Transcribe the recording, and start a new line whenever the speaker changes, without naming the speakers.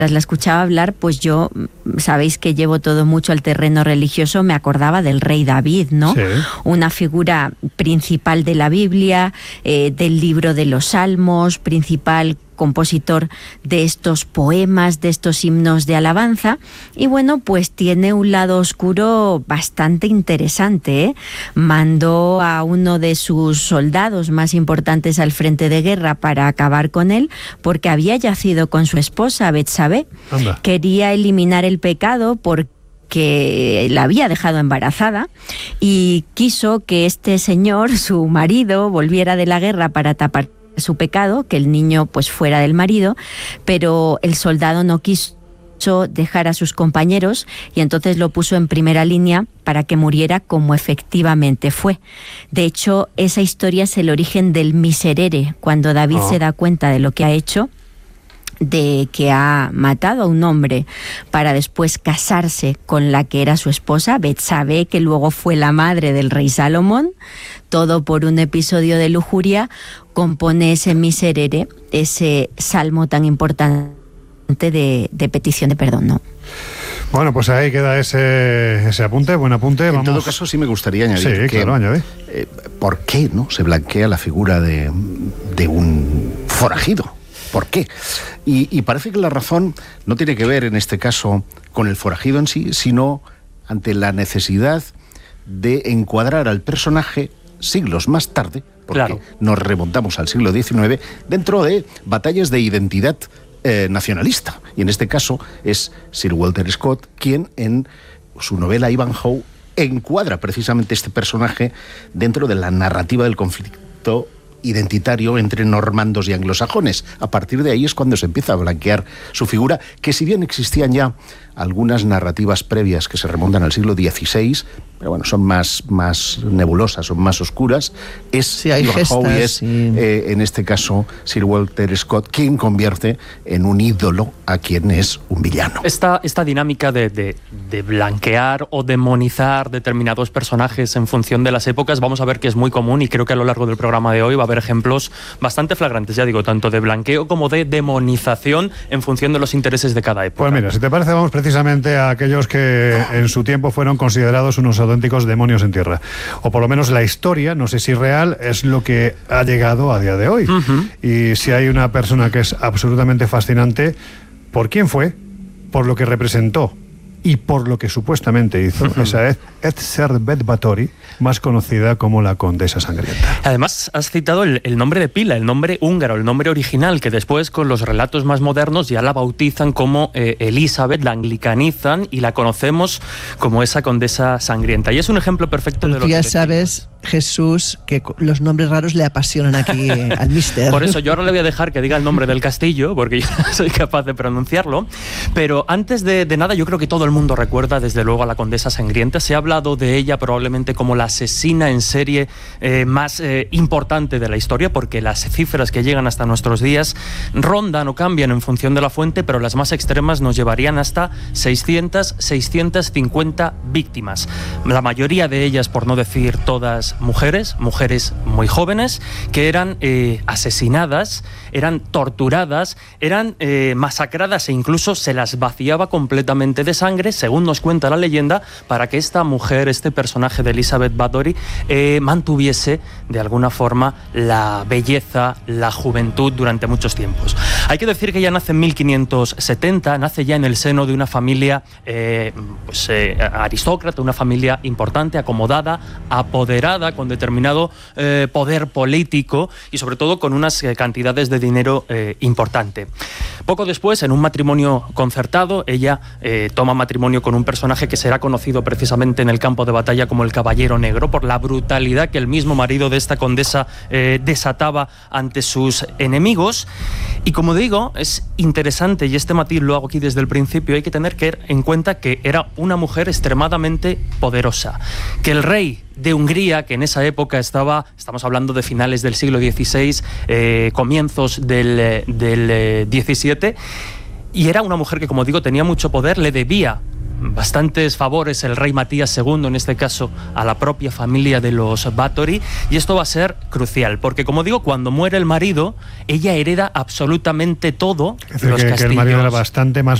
la escuchaba hablar, pues yo, sabéis que llevo todo mucho al terreno religioso, me acordaba del rey David, ¿no?
Sí.
Una figura principal de la Biblia, del libro de los Salmos, principal compositor de estos poemas, de estos himnos de alabanza, y bueno, pues tiene un lado oscuro bastante interesante, ¿eh? Mandó a uno de sus soldados más importantes al frente de guerra para acabar con él, porque había yacido con su esposa, Betsabé.
Anda.
Quería eliminar el pecado porque la había dejado embarazada y quiso que este señor, su marido, volviera de la guerra para tapar su pecado, que el niño pues fuera del marido, pero el soldado no quiso dejar a sus compañeros y entonces lo puso en primera línea para que muriera como efectivamente fue. De hecho, esa historia es el origen del miserere, cuando David se da cuenta de lo que ha hecho, de que ha matado a un hombre para después casarse con la que era su esposa, Betsabé, que luego fue la madre del rey Salomón, todo por un episodio de lujuria, compone ese miserere, ese salmo tan importante de petición de perdón, ¿no?
Bueno, pues ahí queda ese apunte, buen apunte.
En todo caso, sí me gustaría añadir ¿por qué no se blanquea la figura de un forajido? ¿Por qué? Y parece que la razón no tiene que ver en este caso con el forajido en sí, sino ante la necesidad de encuadrar al personaje siglos más tarde, porque nos remontamos al siglo XIX, dentro de batallas de identidad nacionalista. Y en este caso es Sir Walter Scott quien en su novela Ivanhoe encuadra precisamente este personaje dentro de la narrativa del conflicto identitario entre normandos y anglosajones. A partir de ahí es cuando se empieza a blanquear su figura, que si bien existían ya algunas narrativas previas que se remontan al siglo XVI, pero bueno, son más nebulosas, son más oscuras, es Ivanhoe, en este caso Sir Walter Scott, quien convierte en un ídolo a quien es un villano.
Esta dinámica de blanquear o demonizar determinados personajes en función de las épocas, vamos a ver que es muy común, y creo que a lo largo del programa de hoy va a haber ejemplos bastante flagrantes, ya digo, tanto de blanqueo como de demonización en función de los intereses de cada época.
Pues mira, si te parece, vamos precisamente a aquellos que en su tiempo fueron considerados unos auténticos demonios en tierra. O por lo menos la historia, no sé si real, es lo que ha llegado a día de hoy. Y si hay una persona que es absolutamente fascinante, ¿por quién fue? Por lo que representó y por lo que supuestamente hizo. Esa es Erzsébet Báthory, más conocida como la Condesa Sangrienta.
Además, has citado el nombre de pila, el nombre húngaro, el nombre original, que después con los relatos más modernos ya la bautizan como Elizabeth, la anglicanizan y la conocemos como esa Condesa Sangrienta. Y es un ejemplo perfecto de lo que...
Ya sabes, Jesús, que los nombres raros le apasionan aquí al mister.
Por eso yo ahora le voy a dejar que diga el nombre del castillo, porque yo no soy capaz de pronunciarlo. Pero antes de nada, yo creo que todo el mundo recuerda desde luego a la Condesa Sangrienta. Se ha hablado de ella probablemente como la asesina en serie más importante de la historia, porque las cifras que llegan hasta nuestros días rondan o cambian en función de la fuente, pero las más extremas nos llevarían hasta 650 víctimas. La mayoría de ellas, por no decir todas, mujeres muy jóvenes, que eran asesinadas, eran torturadas, eran masacradas e incluso se las vaciaba completamente de sangre, según nos cuenta la leyenda, para que esta mujer, este personaje de Elizabeth Báthory, mantuviese de alguna forma la belleza, la juventud durante muchos tiempos. Hay que decir que ella nace en 1570, nace ya en el seno de una familia aristócrata, una familia importante, acomodada, apoderada, con determinado poder político y sobre todo con unas cantidades de dinero importante. Poco después, en un matrimonio concertado, ella toma matrimonio con un personaje que será conocido precisamente en el campo de batalla como el Caballero Negro, por la brutalidad que el mismo marido de esta condesa desataba ante sus enemigos. Y como digo, es interesante, y este matiz lo hago aquí desde el principio, hay que tener en cuenta que era una mujer extremadamente poderosa, que el rey de Hungría, que en esa época estamos hablando de finales del siglo XVI, comienzos del XVII, y era una mujer que, como digo, tenía mucho poder, le debía bastantes favores el rey Matías II, en este caso a la propia familia de los Báthory, y esto va a ser crucial, porque como digo, cuando muere el marido, ella hereda absolutamente todo.
Es decir, que el marido era bastante más